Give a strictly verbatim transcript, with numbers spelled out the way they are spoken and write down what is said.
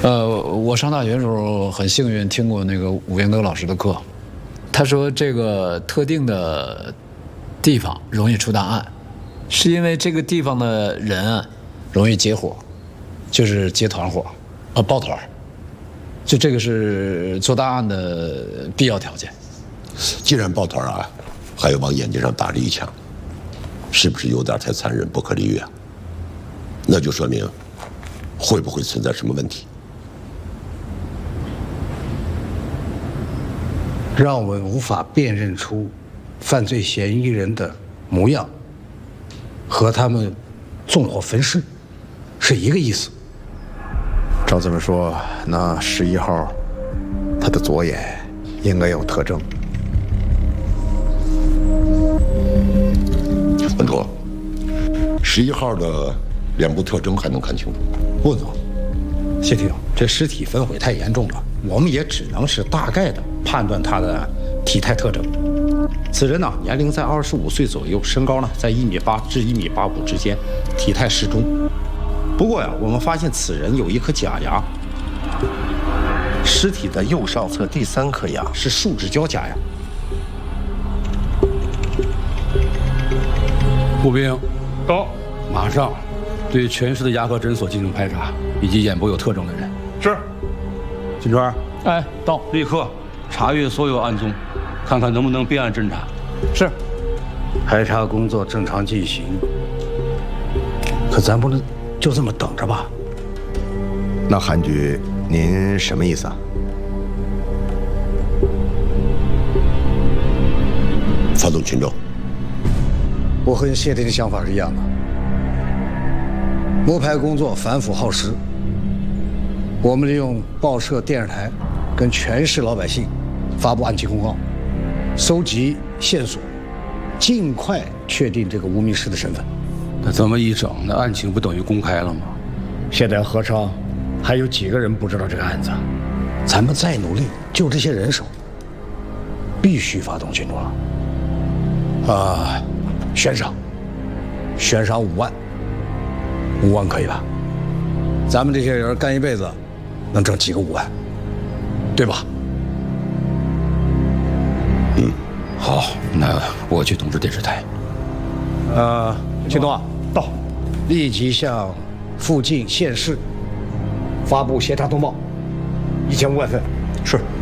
呃，我上大学的时候很幸运听过那个武彦德老师的课，他说这个特定的地方容易出大案，是因为这个地方的人啊容易结伙，就是结团伙，啊抱团，就这个是做大案的必要条件。 既然抱团啊，还要往眼睛上打这一枪，是不是有点太残忍不可理喻啊？那就说明会不会存在什么问题？ 让我们无法辨认出犯罪嫌疑人的模样，和他们纵火焚尸是一个意思。 照这么说，那十一号他的左眼应该有特征。 文卓，十一号的脸部特征还能看清楚？ 不能，谢霆，这尸体焚毁太严重了，我们也只能是大概的判断他的体态特征。此人呢，年龄在二十五岁左右，身高呢在一米八至一米八五之间，体态适中。不过呀，我们发现此人有一颗假牙，尸体的右上侧第三颗牙是树脂胶假牙。 步兵，到，马上对全市的牙科诊所进行排查，以及眼部有特征的人。 是。 金川， 哎，到， 立刻查阅所有案宗，看看能不能备案侦查。 是。 排查工作正常进行，可咱不能就这么等着吧？ 那韩局，您什么意思啊？ 发动群众。 我和谢霆的想法是一样的。摸排工作繁复耗时，我们利用报社、电视台跟全市老百姓发布案情公告，搜集线索，尽快确定这个无名氏的身份。 那这么一整，那案情不等于公开了吗？ 现在何超还有几个人不知道这个案子？咱们再努力，就这些人手，必须发动群众了。啊，悬赏，悬赏五万，五万可以吧？咱们这些人干一辈子，能挣几个五万，对吧？ 嗯， 好，那我去通知电视台。 呃，秦东啊， 到， 立即向附近县市发布协查通报，一千五百份。 是。